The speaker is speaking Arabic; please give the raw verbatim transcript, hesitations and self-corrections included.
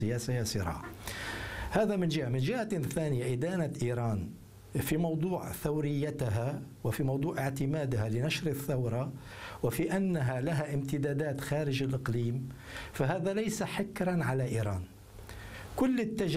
سياسية صراع. هذا من جهة. من جهة ثانية إدانة إيران في موضوع ثوريتها وفي موضوع اعتمادها لنشر الثورة وفي أنها لها امتدادات خارج الإقليم، فهذا ليس حكرا على إيران. كل التج